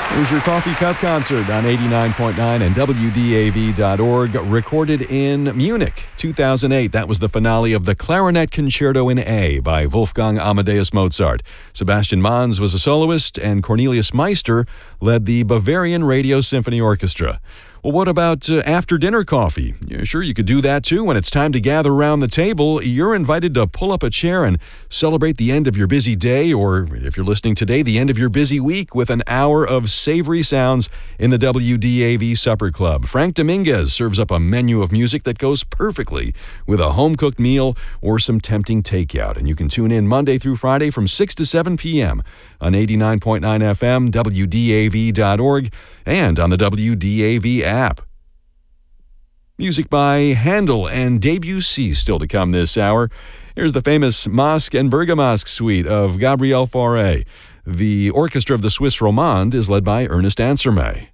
Here's your Coffee Cup concert on 89.9 and WDAV.org, recorded in Munich, 2008. That was the finale of the Clarinet Concerto in A by Wolfgang Amadeus Mozart. Sebastian Mons was a soloist, and Cornelius Meister led the Bavarian Radio Symphony Orchestra. Well, what about after-dinner coffee? Yeah, sure, you could do that too. When it's time to gather around the table, you're invited to pull up a chair and celebrate the end of your busy day, or if you're listening today, the end of your busy week, with an hour of savory sounds in the WDAV Supper Club. Frank Dominguez serves up a menu of music that goes perfectly with a home-cooked meal or some tempting takeout. And you can tune in Monday through Friday from 6 to 7 p.m. on 89.9 FM, WDAV.org, and on the WDAV app. Music by Handel and Debussy still to come this hour. Here's the famous Masque and Bergamasque suite of Gabriel Fauré. The orchestra of the Swiss Romande is led by Ernest Ansermet.